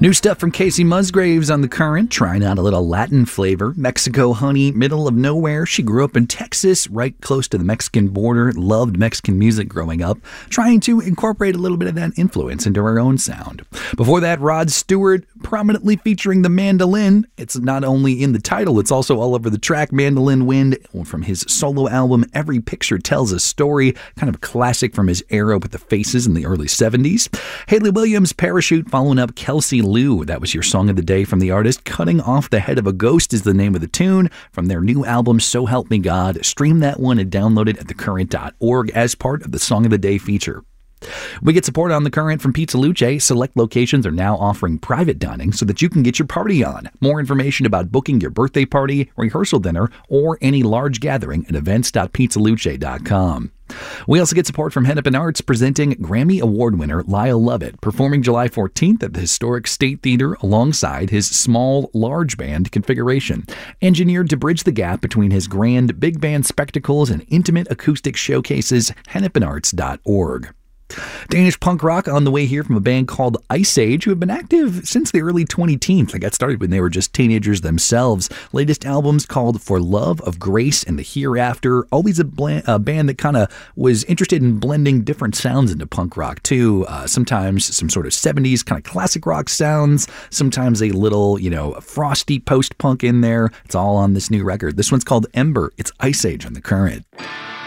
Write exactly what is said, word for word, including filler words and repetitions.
New stuff from Casey Musgraves on The Current, trying out a little Latin flavor. Mexico honey, middle of nowhere. She grew up in Texas, right close to the Mexican border, loved Mexican music growing up, trying to incorporate a little bit of that influence into her own sound. Before that, Rod Stewart, prominently featuring the mandolin. It's not only in the title, it's also all over the track, Mandolin Wind, from his solo album, Every Picture Tells a Story, kind of a classic from his era with the Faces in the early seventies. Hayley Williams, Parachute, following up Kelsey Lou. That was your song of the day from the artist. Cutting Off the Head of a Ghost is the name of the tune from their new album, So Help Me God. Stream that one and download it at the current dot org as part of the Song of the Day feature. We get support on The Current from Pizza Luce. Select locations are now offering private dining so that you can get your party on. More information about booking your birthday party, rehearsal dinner, or any large gathering at events dot pizza luce dot com. We also get support from Hennepin Arts, presenting Grammy Award winner Lyle Lovett, performing July fourteenth at the Historic State Theater alongside his small, large band configuration, engineered to bridge the gap between his grand big band spectacles and intimate acoustic showcases. hennepin arts dot org. Danish punk rock on the way here from a band called Ice Age, who have been active since the early twenty teens. They got started when they were just teenagers themselves. Latest albums called For Love of Grace and the Hereafter. Always a, bland, a band that kind of was interested in blending different sounds into punk rock too. Uh, sometimes some sort of seventies kind of classic rock sounds. Sometimes a little, you know, frosty post-punk in there. It's all on this new record. This one's called Ember. It's Ice Age on The Current.